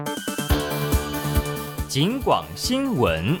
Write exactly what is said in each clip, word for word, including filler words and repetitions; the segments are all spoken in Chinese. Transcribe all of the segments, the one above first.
警广新闻。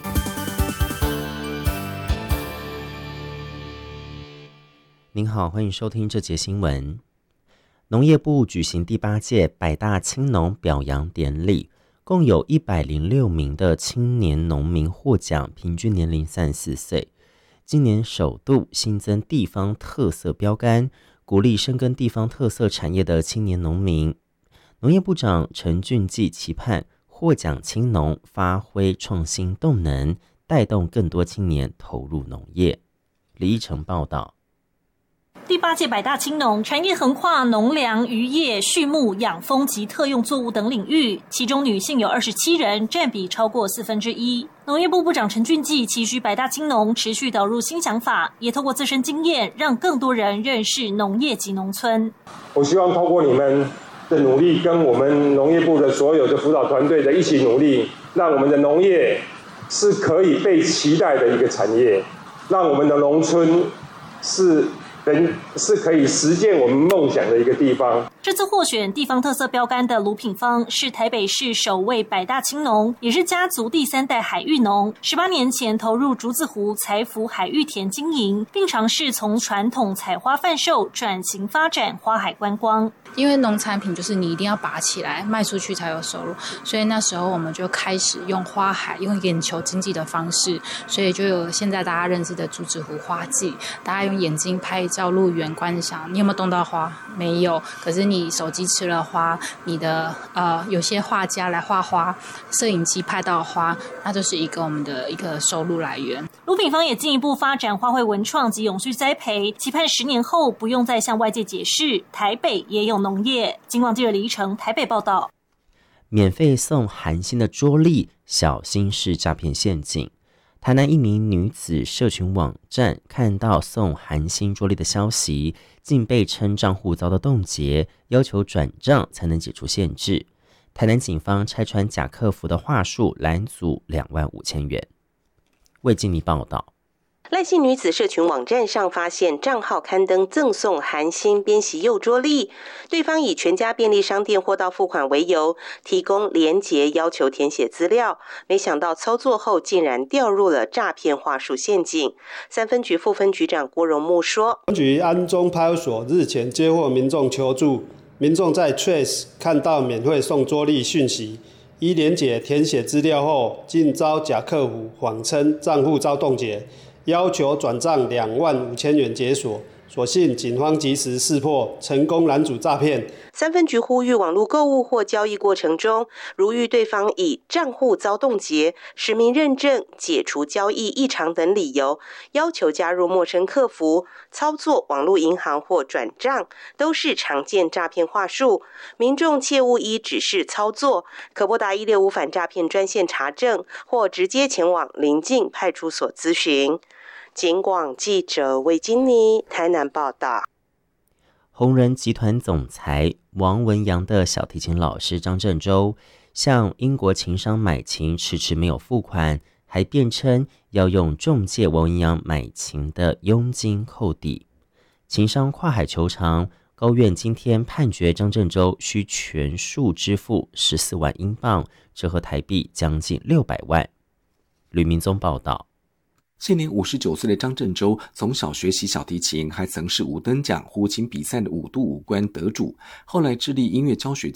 您好，欢迎收听这节新闻。农业部举行第八届百大青农表扬典礼，共有一百零六名的青年农民获奖，平均年龄三十四岁。今年首度新增地方特色标杆，鼓励深耕地方特色产业的青年农民。农业部长陈俊季期盼获奖青农发挥创新动能，带动更多青年投入农业。李依成报道。 第八届百大青农产业横跨农粮、渔业、畜牧、养蜂及特用作物等领域，其中女性有二十七人，占比超过四分之一。农业部部长陈俊季期许百大青农持续导入新想法，也透过自身经验，让更多人认识农业及农村。 我希望透过你们的努力，跟我们农业部的所有的辅导团队的一起努力，让我们的农业是可以被期待的一个产业，让我们的农村是人是可以实践我们梦想的一个地方。 这次获选地方特色标杆的卢品芳是台北市首位百大青农，也是家族第三代海域农。十八年前投入竹子湖财福海域田经营，并尝试从传统采花贩售转型发展花海观光。 因为农产品就是你一定要拔起来卖出去才有收入，所以那时候我们就开始用花海，用眼球经济的方式，所以就有现在大家认识的竹子湖花季。大家用眼睛拍照入园观赏，你有没有动到花？没有，可是你手机吃了花，你的呃有些画家来画花，摄影机拍到花，那就是一个我们的一个收入来源。 卢品芳也进一步发展花卉文创及永续栽培，期盼十年后不用再向外界解释台北也有农业。警广记者李依成台北报道。 免费送韩星的桌历，小心是诈骗陷阱。台南一名女子社群网站看到送韩星桌历的消息，竟被称账户遭到冻结，要求转账才能解除限制。台南警方拆穿假客服的话术，拦阻两万五千元。魏静妮报道。 赖姓女子社群网站上发现账号刊登赠送韩星编习柚桌历，对方以全家便利商店货到付款为由，提供连结要求填写资料，没想到操作后竟然掉入了诈骗话术陷阱。三分局副分局长郭荣木说， 分局安中派出所日前接获民众求助，民众在 Trace 看到免费送桌历讯息，依连结填写资料后，竟遭假客服谎称账户遭冻结，要求转账两万五千元解锁，所幸警方及时识破，成功拦阻诈骗。 三分局呼吁网络购物或交易过程中，如遇对方以账户遭冻结、实名认证、解除交易异常等理由，要求加入陌生客服、操作网络银行或转账，都是常见诈骗话术。民众切勿依指示操作，可拨打一六五反诈骗专线查证，或直接前往邻近派出所咨询。警广记者魏金妮台南报道。 宏仁集团总裁王文洋的小提琴老师张振洲向英国琴商买琴迟迟没有付款，还辩称要用中介王文洋买琴的佣金扣抵。琴商跨海求偿，高院今天判决张振洲需全数支付十四万英镑，折合台币将近六百万。吕明宗报道。 现年五十九岁的张振洲从小学习小提琴，还曾是五等奖胡琴比赛的五度五冠得主，后来致力音乐教学